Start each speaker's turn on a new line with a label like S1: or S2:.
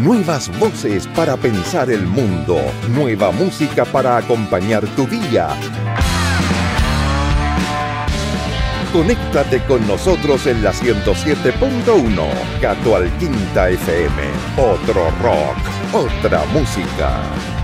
S1: Nuevas voces para pensar el mundo. Nueva música para acompañar tu día. Conéctate con nosotros en la 107.1. Cato Alquinta FM. Otro rock, otra música.